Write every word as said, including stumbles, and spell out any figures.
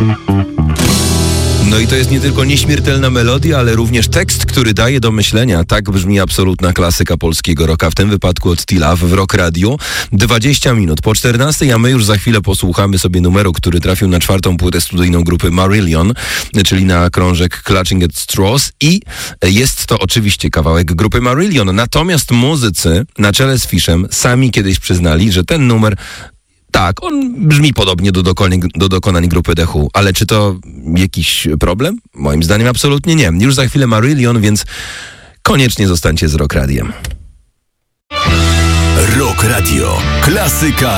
No i to jest nie tylko nieśmiertelna melodia, ale również tekst, który daje do myślenia. Tak brzmi absolutna klasyka polskiego rocka, w tym wypadku od T-Love w Rock Radio. dwadzieścia minut po czternastej, a my już za chwilę posłuchamy sobie numeru, który trafił na czwartą płytę studyjną grupy Marillion, czyli na krążek Clutching at Straws, i jest to oczywiście kawałek grupy Marillion. Natomiast muzycy na czele z Fishem sami kiedyś przyznali, że ten numer, tak, on brzmi podobnie do dokonań, do dokonań grupy The Who, ale czy to jakiś problem? Moim zdaniem absolutnie nie. Już za chwilę Marillion, więc koniecznie zostańcie z Rock Radiem. Rock Radio. Klasyka